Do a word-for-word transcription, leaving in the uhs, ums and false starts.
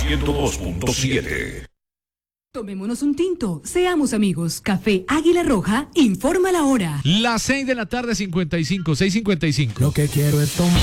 ciento dos punto siete. Tomémonos un tinto, seamos amigos. Café Águila Roja informa la hora. Las seis de la tarde, cincuenta y cinco, seis cincuenta y cinco. Lo que quiero es tomar.